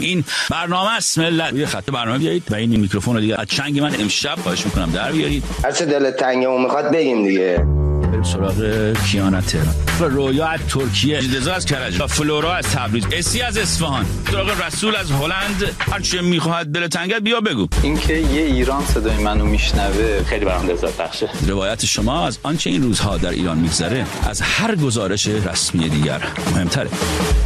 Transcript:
این برنامه است ملت. روی خط برنامه بیایید و این میکروفون رو دیگه از چنگ من امشب خواهش میکنم در بیارید. هر چه دلت تنگه میخواد بگیم دیگه. بریم سراغ کیانا تهران، رویا از ترکیه، جدزا از کرج، فلورا از تبریز، اسی از اصفهان، سراغ رسول از هلند. هر چه میخواد دل تنگت بیا بگو. اینکه یه ایران صدای منو میشنوه خیلی برام لذت بخشه. روایت شما از آنچه این روزها در ایران میگذره از هر گزارش رسمی دیگر مهمتره.